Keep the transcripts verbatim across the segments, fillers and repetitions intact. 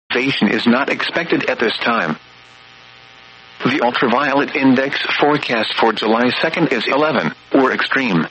Elevation is not expected at this time. The ultraviolet index forecast for July second is eleven, or extreme.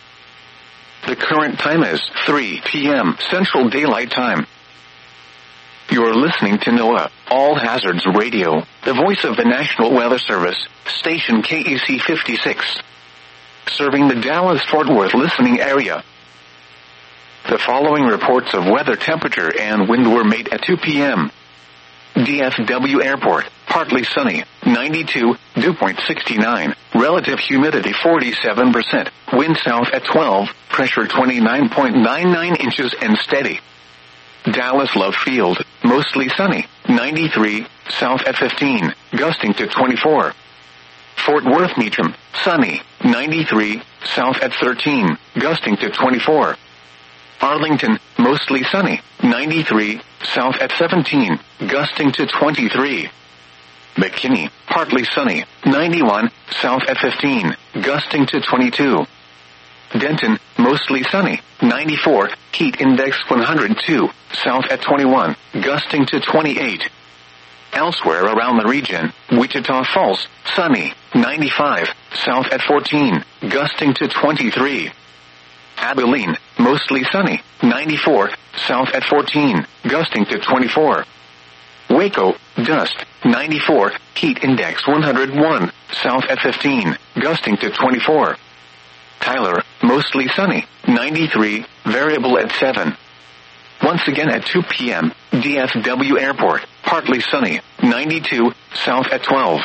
The current time is three p m Central Daylight Time. You're listening to NOAA, All Hazards Radio, the voice of the National Weather Service, station K E C fifty-six. Serving the Dallas-Fort Worth listening area. The following reports of weather temperature and wind were made at two p m D F W Airport, partly sunny, ninety-two, dew point sixty-nine, relative humidity forty-seven percent, wind south at twelve, pressure twenty-nine point nine nine inches and steady. Dallas Love Field, mostly sunny, ninety-three, south at fifteen, gusting to twenty-four. Fort Worth Meacham, sunny, ninety-three, south at thirteen, gusting to twenty-four. Arlington, mostly sunny, ninety-three, south at seventeen, gusting to twenty-three. McKinney, partly sunny, ninety-one, south at fifteen, gusting to twenty-two. Denton, mostly sunny, ninety-four, heat index one hundred two, south at twenty-one, gusting to twenty-eight. Elsewhere around the region, Wichita Falls, sunny, ninety-five, south at fourteen, gusting to twenty-three. Abilene, mostly sunny, ninety-four, south at fourteen, gusting to twenty-four. Waco, dust, ninety-four, heat index one hundred one, south at fifteen, gusting to twenty-four. Tyler, mostly sunny, ninety-three, variable at seven. Once again at two p m, D F W Airport, partly sunny, ninety-two, south at twelve.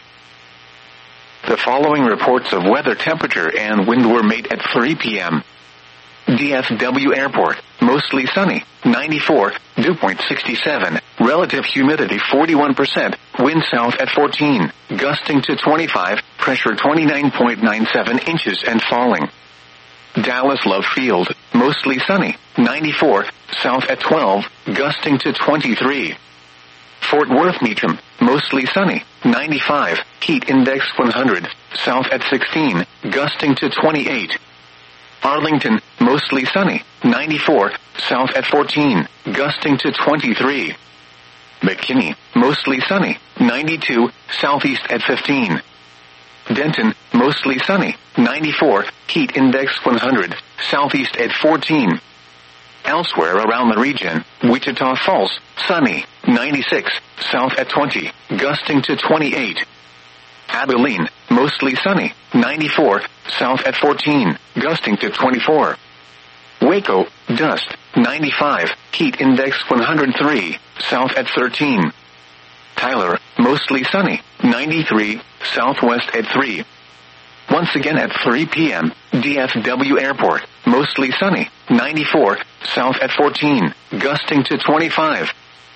The following reports of weather temperature and wind were made at three p m D F W Airport, mostly sunny, ninety-four, dew point sixty-seven, relative humidity forty-one percent, wind south at fourteen, gusting to twenty-five, pressure twenty-nine point nine seven inches and falling. Dallas Love Field, mostly sunny, ninety-four, south at twelve, gusting to twenty-three. Fort Worth Meacham, mostly sunny, ninety-five, heat index one hundred, south at sixteen, gusting to twenty-eight. Arlington, mostly sunny, ninety-four, south at fourteen, gusting to twenty-three. McKinney, mostly sunny, ninety-two, southeast at fifteen. Denton, mostly sunny, ninety-four, heat index one hundred, southeast at fourteen. Elsewhere around the region, Wichita Falls, sunny, ninety-six, south at twenty, gusting to twenty-eight. Abilene, mostly sunny, ninety-four, south at fourteen, gusting to twenty-four. Waco, dust, ninety-five, heat index one hundred three, south at thirteen. Tyler, mostly sunny, ninety-three, southwest at three. Once again at three p m, D F W Airport, mostly sunny, ninety-four, south at fourteen, gusting to twenty-five.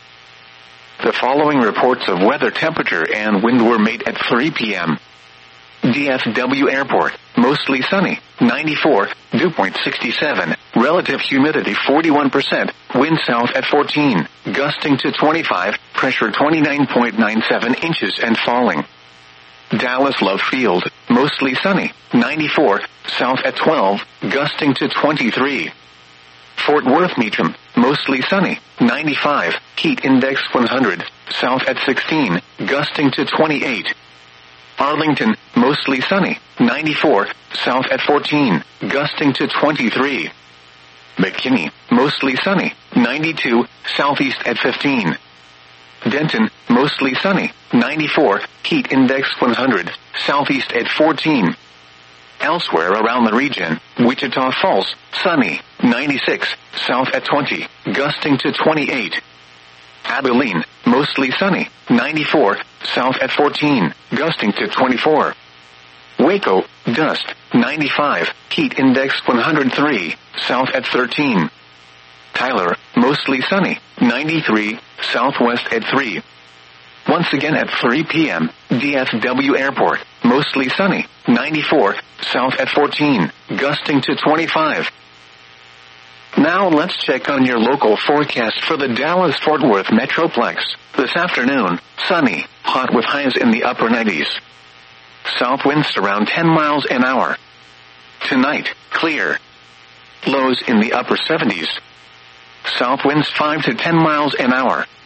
The following reports of weather temperature and wind were made at three p m D F W Airport, mostly sunny, ninety-four, dew point sixty-seven, relative humidity forty-one percent, wind south at fourteen, gusting to twenty-five, pressure twenty-nine point nine seven inches and falling. Dallas Love Field, mostly sunny, ninety-four, south at twelve, gusting to twenty-three. Fort Worth Meacham, mostly sunny, ninety-five, heat index one hundred, south at sixteen, gusting to twenty-eight. Arlington, mostly sunny, ninety-four, south at fourteen, gusting to twenty-three. McKinney, mostly sunny, ninety-two, southeast at fifteen. Denton, mostly sunny, ninety-four, heat index one hundred, southeast at fourteen. Elsewhere around the region, Wichita Falls, sunny, ninety-six, south at twenty, gusting to twenty-eight. Abilene, mostly sunny, ninety-four, south at fourteen, gusting to twenty-four. Waco, dust, ninety-five, heat index one hundred three, south at thirteen. Tyler, mostly sunny, ninety-three, southwest at three. Once again at three p m, D F W Airport, mostly sunny, ninety-four, south at fourteen, gusting to twenty-five. Now let's check on your local forecast for the Dallas-Fort Worth Metroplex. This afternoon, sunny, hot with highs in the upper nineties. South winds around ten miles an hour. Tonight, clear. Lows in the upper seventies. South winds five to ten miles an hour.